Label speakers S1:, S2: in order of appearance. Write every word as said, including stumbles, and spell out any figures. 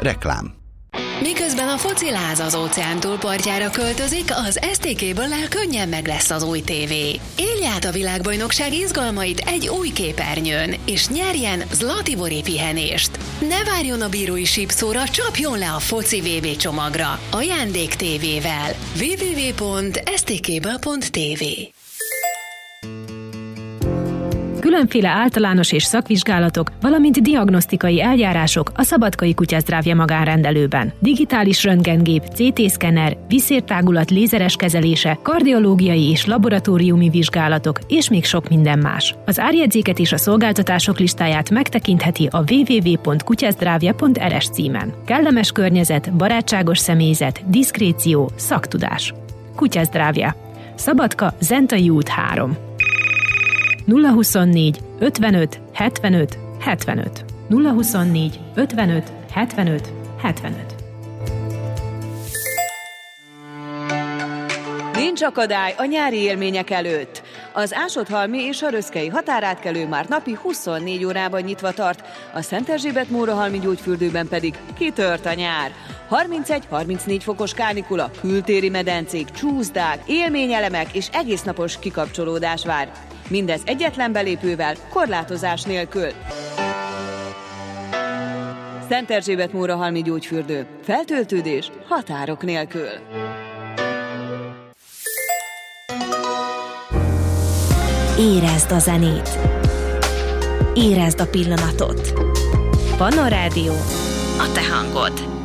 S1: Reklám.
S2: Miközben a fociláz az óceán túlpartjára költözik, az es té ká-ből könnyen meg lesz az új tévé. Élj át a világbajnokság izgalmait egy új képernyőn, és nyerjen Zlatibori pihenést. Ne várjon a bírói sípszóra, csapjon le a foci vé bé csomagra. Ajándék tévével. double-u double-u double-u pont es té ká pont té vé.
S3: Különféle általános és szakvizsgálatok, valamint diagnosztikai eljárások a Szabadkai Kutyazdrávja magánrendelőben. Digitális röntgengép, cé té-szkenner, viszértágulat lézeres kezelése, kardiológiai és laboratóriumi vizsgálatok, és még sok minden más. Az árjegyzéket és a szolgáltatások listáját megtekintheti a double-u double-u double-u pont kutyazdrávja pont er es címen. Kellemes környezet, barátságos személyzet, diszkréció, szaktudás. Kutyazdrávja. Szabadka, Zentai út három. nulla huszonnégy ötvenöt hetvenöt hetvenöt nulla huszonnégy ötvenöt hetvenöt hetvenöt.
S4: Nincs akadály a nyári élmények előtt. Az Ásodhalmi és a Röszkei határátkelő már napi huszonnégy órában nyitva tart, a Szenterzsébet-Mórahalmi gyógyfürdőben pedig kitört a nyár. harmincegy-harmincnégy fokos kánikula, kültéri medencék, csúszdák, élményelemek és egésznapos kikapcsolódás vár. Mindez egyetlen belépővel, korlátozás nélkül. Szenterzsébet-Mórahalmi gyógyfürdő. Feltöltődés határok nélkül.
S5: Érezd a zenét. Érezd a pillanatot. Pannon Rádió. A te hangod.